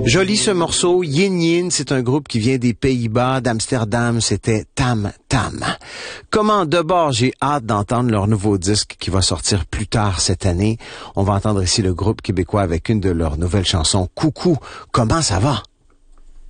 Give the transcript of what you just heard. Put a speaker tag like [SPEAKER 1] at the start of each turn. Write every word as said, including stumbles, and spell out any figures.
[SPEAKER 1] Joli ce morceau, Yin Yin, c'est un groupe qui vient des Pays-Bas, d'Amsterdam, c'était Tam Tam. Comment de bord, j'ai hâte d'entendre leur nouveau disque qui va sortir plus tard cette année. On va entendre ici le groupe québécois avec une de leurs nouvelles chansons, Coucou, comment ça va?